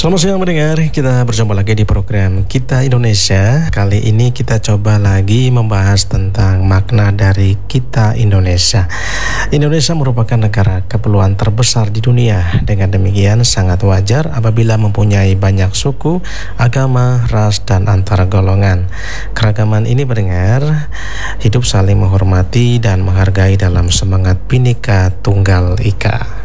Selamat siang mendengar, kita berjumpa lagi di program Kita Indonesia. Kali ini kita coba lagi membahas tentang makna dari Kita Indonesia. Indonesia merupakan negara kepulauan terbesar di dunia. Dengan demikian sangat wajar apabila mempunyai banyak suku, agama, ras, dan antar golongan. Keragaman ini mendengar hidup saling menghormati dan menghargai dalam semangat Bhinneka Tunggal Ika.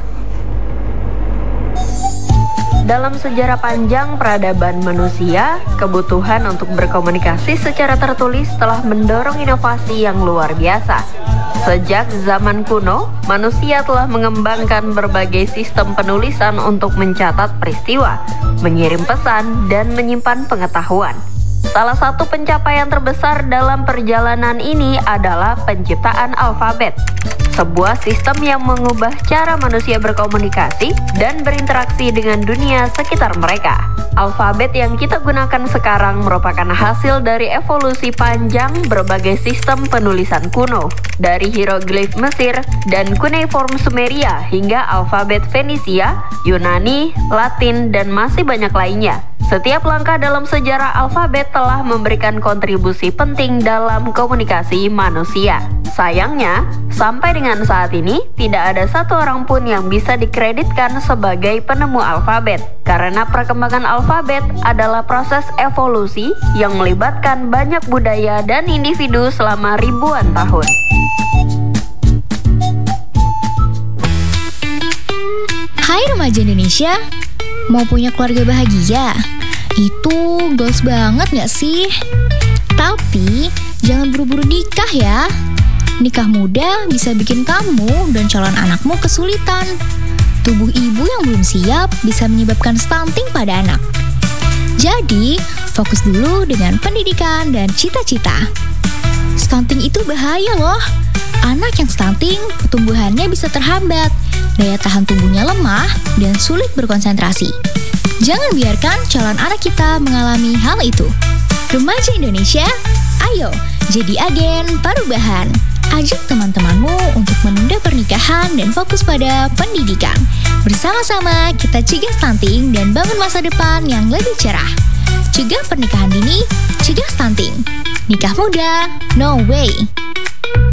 Dalam sejarah panjang peradaban manusia, kebutuhan untuk berkomunikasi secara tertulis telah mendorong inovasi yang luar biasa. Sejak zaman kuno, manusia telah mengembangkan berbagai sistem penulisan untuk mencatat peristiwa, mengirim pesan, dan menyimpan pengetahuan. Salah satu pencapaian terbesar dalam perjalanan ini adalah penciptaan alfabet, sebuah sistem yang mengubah cara manusia berkomunikasi dan berinteraksi dengan dunia sekitar mereka. Alfabet yang kita gunakan sekarang merupakan hasil dari evolusi panjang berbagai sistem penulisan kuno, dari hieroglif Mesir dan cuneiform Sumeria hingga alfabet Fenisia, Yunani, Latin, dan masih banyak lainnya. Setiap langkah dalam sejarah alfabet telah memberikan kontribusi penting dalam komunikasi manusia. Sayangnya, sampai dengan saat ini, tidak ada satu orang pun yang bisa dikreditkan sebagai penemu alfabet. Karena perkembangan alfabet adalah proses evolusi yang melibatkan banyak budaya dan individu selama ribuan tahun. Hai remaja Indonesia, mau punya keluarga bahagia? Itu goals banget gak sih? Tapi jangan buru-buru nikah ya. Nikah muda bisa bikin kamu dan calon anakmu kesulitan. Tubuh ibu yang belum siap bisa menyebabkan stunting pada anak. Jadi, fokus dulu dengan pendidikan dan cita-cita. Stunting itu bahaya loh. Anak yang stunting, pertumbuhannya bisa terhambat, daya tahan tubuhnya lemah, dan sulit berkonsentrasi. Jangan biarkan calon anak kita mengalami hal itu. Remaja Indonesia, ayo jadi agen perubahan. Ajak teman-temanmu untuk menunda pernikahan dan fokus pada pendidikan. Bersama-sama kita cegah stunting dan bangun masa depan yang lebih cerah. Cegah pernikahan dini, cegah stunting. Nikah muda, no way.